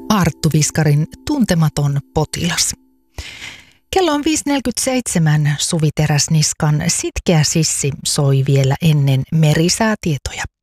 Arttu Viskarin Tuntematon potilas. Kello on 5.47. Suvi Teräsniskan Sitkeä sissi soi vielä ennen merisäätietoja.